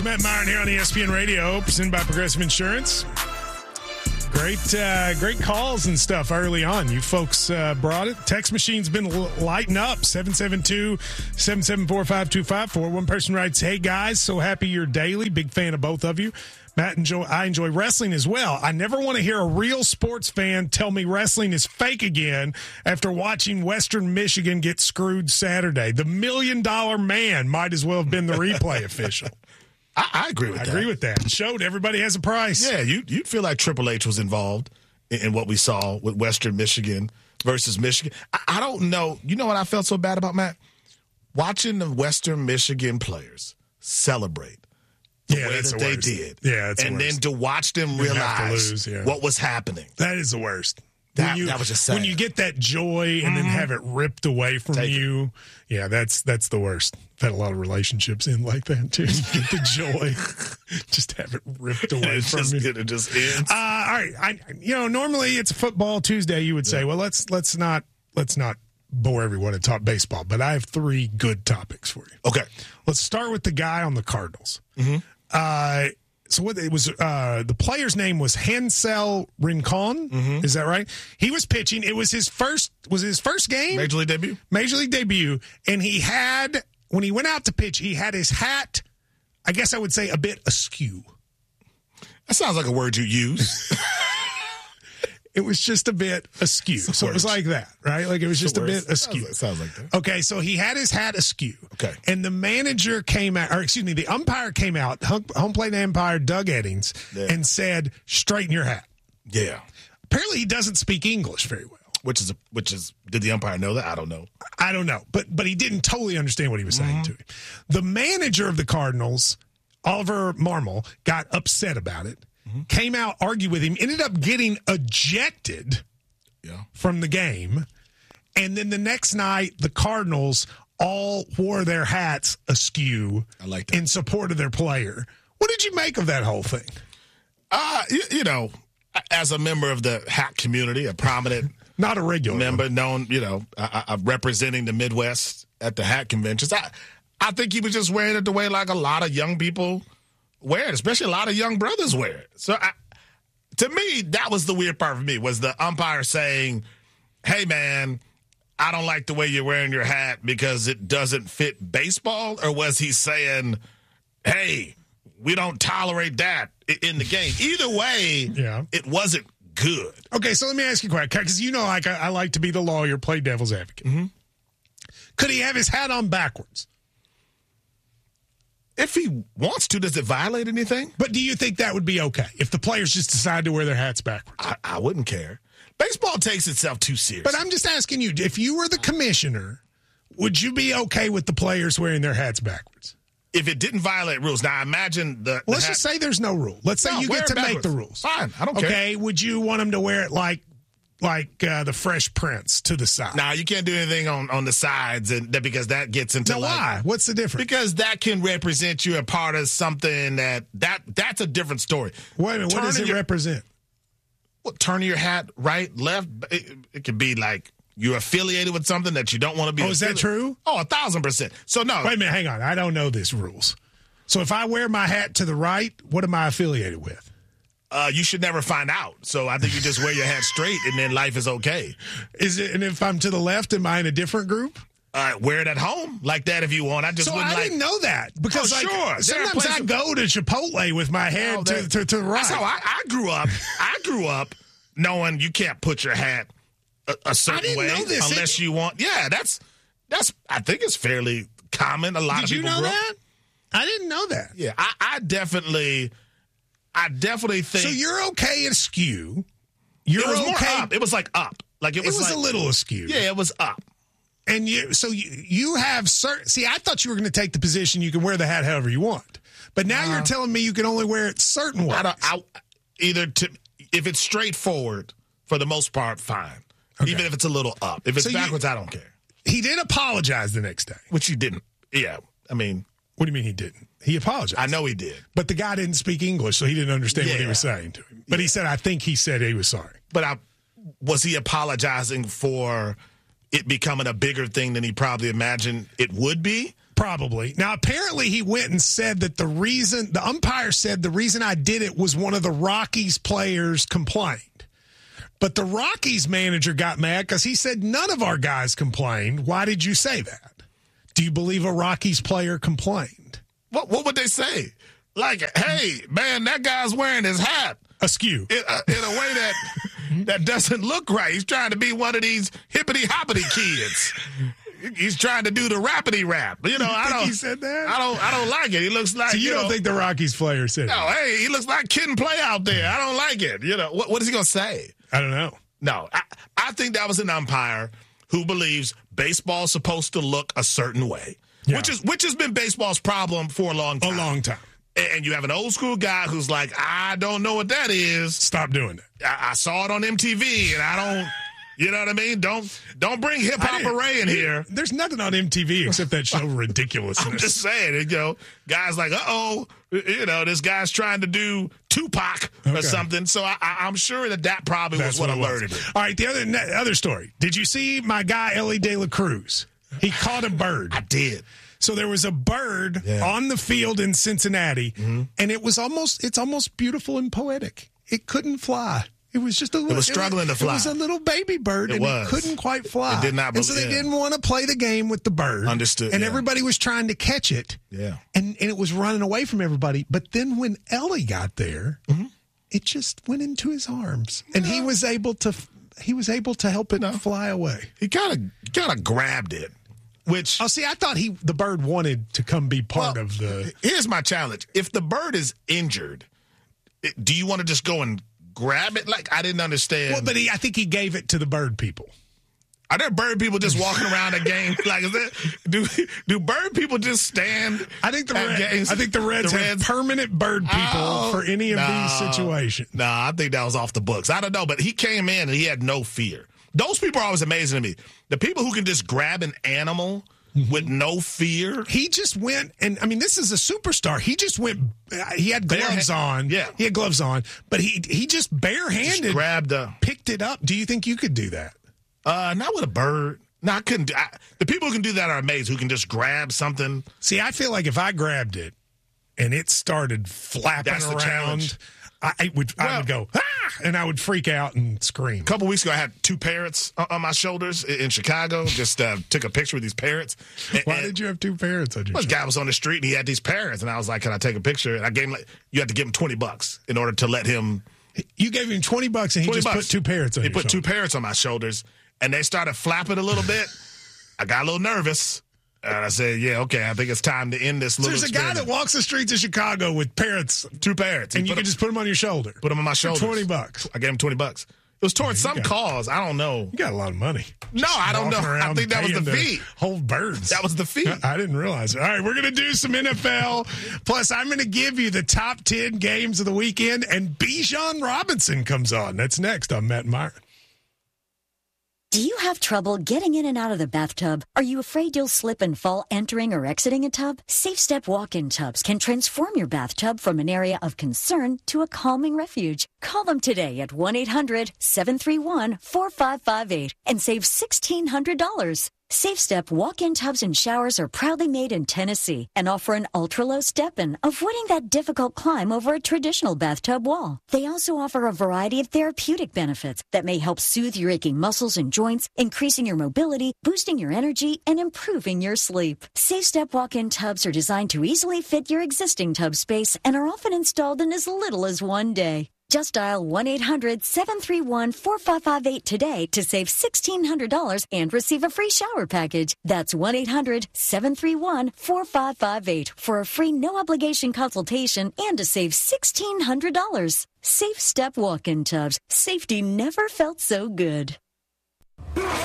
Matt Myron here on ESPN Radio, presented by Progressive Insurance. Great calls and stuff early on. You folks brought it. Text machine's been lighting up. 772-774-5254. One person writes, "Hey guys, so happy you're daily. Big fan of both of you. Matt, I enjoy wrestling as well. I never want to hear a real sports fan tell me wrestling is fake again after watching Western Michigan get screwed Saturday. The $1 Million Man might as well have been the replay official." I agree with that. I agree with that. It showed everybody has a price. Yeah, you'd feel like Triple H was involved in what we saw with Western Michigan versus Michigan. I don't know. You know what I felt so bad about, Matt? Watching the Western Michigan players celebrate the way that they did. Yeah, that's and the worst. then to watch them realize what was happening. That is the worst. That was just sad. When you get that joy and then have it ripped away from you, yeah, that's the worst. I've had a lot of relationships in like that too. You get the joy, just have it ripped away from you. It just ends. All right, normally it's a football Tuesday. You would say, well, let's not bore everyone and talk baseball. But I have 3 good topics for you. Okay, let's start with the guy on the Cardinals. So what it was, the player's name was Hansel Rincon. Is that right? He was pitching. It was his first game? Major League debut. And when he went out to pitch, he had his hat, I guess I would say, a bit askew. That sounds like a word you use. It was just a bit askew. So it was like that, right? Like it was just a bit askew. Sounds like that. Okay, so he had his hat askew. Okay. And the the umpire came out, home plate umpire Doug Eddings, and said, straighten your hat. Yeah. Apparently he doesn't speak English very well. Which is did the umpire know that? I don't know. I don't know. But he didn't totally understand what he was saying to him. The manager of the Cardinals, Oliver Marmol, got upset about it. Came out, argued with him, ended up getting ejected from the game. And then the next night, the Cardinals all wore their hats askew in support of their player. What did you make of that whole thing? As a member of the hat community, a prominent not a regular member, known, representing the Midwest at the hat conventions, I think he was just wearing it the way like a lot of young people wear it, especially a lot of young brothers wear it. So to me, that was the weird part for me, was the umpire saying, hey, man, I don't like the way you're wearing your hat because it doesn't fit baseball? Or was he saying, hey, we don't tolerate that in the game? Either way, it wasn't good. Okay, so let me ask you a question, because I like to be the lawyer, play devil's advocate. Could he have his hat on backwards? If he wants to, does it violate anything? But do you think that would be okay if the players just decide to wear their hats backwards? I wouldn't care. Baseball takes itself too serious. But I'm just asking you, if you were the commissioner, would you be okay with the players wearing their hats backwards? If it didn't violate rules. Now, imagine let's just say there's no rule. Let's say you get to make the rules. Fine, I don't care. Okay, would you want them to wear it like the Fresh Prince to the side? Nah, you can't do anything on the sides, because that gets into why? What's the difference? Because that can represent you a part of something that's a different story. Wait a minute, what does it represent? Well, turning your hat right, left. It could be like you're affiliated with something that you don't want to be. Oh, is that true? Oh, 1,000%. So no. Wait a minute, hang on. I don't know these rules. So if I wear my hat to the right, what am I affiliated with? You should never find out. So I think you just wear your hat straight, and then life is okay. And if I'm to the left, am I in a different group? Wear it at home like that if you want. I didn't know that because sure. Sometimes I go to Chipotle with my head to the right. That's how I grew up. I grew up knowing you can't put your hat a certain way unless you want. Yeah, that's. I think it's fairly common. A lot of people. Did you know that? I didn't know that. Yeah, I definitely think. So you're okay askew. It was more up. It was like up. Like it was a little askew. Yeah, it was up. And you have certain. See, I thought you were going to take the position you can wear the hat however you want, but now you're telling me you can only wear it certain ways. If it's straightforward, for the most part, fine. Okay. Even if it's a little up. If it's backwards, I don't care. He did apologize the next day, which he didn't. Yeah, I mean, what do you mean he didn't? He apologized. I know he did, but the guy didn't speak English, so he didn't understand what he was saying to him. But he said, "I think he said he was sorry." But was he apologizing for it becoming a bigger thing than he probably imagined it would be? Probably. Now, apparently he went and said that the umpire said the reason I did it was one of the Rockies players complained. But the Rockies manager got mad because he said none of our guys complained. Why did you say that? Do you believe a Rockies player complained? What would they say? Like, hey, man, that guy's wearing his hat askew in a way that doesn't look right. He's trying to be one of these hippity-hoppity kids. He's trying to do the rappity rap. You know, I don't. He said that. I don't like it. He looks like. So you don't think the Rockies player said? No. Hey, he looks like Kid and Play out there. I don't like it. You know, what is he gonna say? I don't know. No, I think that was an umpire who believes baseball's supposed to look a certain way, which has been baseball's problem for a long time. A long time. And you have an old school guy who's like, I don't know what that is. Stop doing it. I saw it on MTV, and I don't. You know what I mean? Don't bring Hip Hop Array in here. There's nothing on MTV except that show Ridiculousness. I'm just saying, you know, guys like, this guy's trying to do Tupac or something. So I'm sure that probably was what alerted him. All right, the other story. Did you see my guy Ellie De La Cruz? He caught a bird. I did. So there was a bird on the field in Cincinnati, and it's almost beautiful and poetic. It couldn't fly. It was just it was struggling to fly. It was a little baby bird, it couldn't quite fly. It did not. And so they didn't want to play the game with the bird. Understood. And everybody was trying to catch it. Yeah. And it was running away from everybody. But then when Ellie got there, it just went into his arms, and he was able to help it fly away. He kind of grabbed it. Which I thought the bird wanted to come be part of the. Here's my challenge: if the bird is injured, do you want to just go and grab it? Like, I didn't understand. Well, but I think he gave it to the bird people. Are there bird people just walking around a game? Like, do bird people just stand? I think the Reds have permanent bird people for any of these situations. No, I think that was off the books. I don't know, but he came in and he had no fear. Those people are always amazing to me. The people who can just grab an animal with no fear. He just went, and I mean, this is a superstar. He just went. He had gloves on. Yeah, he had gloves on, but he just barehanded picked it up. Do you think you could do that? Not with a bird. No, I couldn't. The people who can do that are amazing. Who can just grab something. See, I feel like if I grabbed it and it started flapping around, I would go, and I would freak out and scream. A couple weeks ago, I had two parrots on my shoulders in Chicago. Just took a picture with these parrots. Why did you have two parrots on your shoulder? This guy was on the street, and he had these parrots, and I was like, can I take a picture? And I gave him, you had to give him $20 in order to let him. You gave him $20, and he just put two parrots on your shoulder. He put two parrots on my shoulders, and they started flapping a little bit. I got a little nervous. And I said, yeah, okay, I think it's time to end this little experiment. There's a guy that walks the streets of Chicago with parrots. Two parrots. And you can just put them on your shoulder. Put them on my shoulder. For $20. I gave him $20. It was towards some cause. I don't know. You got a lot of money. No, I don't know. I think that was the fee. Hold birds. That was the fee. I didn't realize it. All right, we're going to do some NFL. Plus, I'm going to give you the top 10 games of the weekend. And Bijan Robinson comes on. That's next on Matt Meyer. Do you have trouble getting in and out of the bathtub? Are you afraid you'll slip and fall entering or exiting a tub? SafeStep walk-in tubs can transform your bathtub from an area of concern to a calming refuge. Call them today at 1-800-731-4558 and save $1,600. SafeStep walk-in tubs and showers are proudly made in Tennessee and offer an ultra-low step-in, avoiding that difficult climb over a traditional bathtub wall. They also offer a variety of therapeutic benefits that may help soothe your aching muscles and joints, increasing your mobility, boosting your energy, and improving your sleep. SafeStep walk-in tubs are designed to easily fit your existing tub space and are often installed in as little as one day. Just dial 1-800-731-4558 today to save $1,600 and receive a free shower package. That's 1-800-731-4558 for a free no-obligation consultation and to save $1,600. SafeStep walk-in tubs. Safety never felt so good.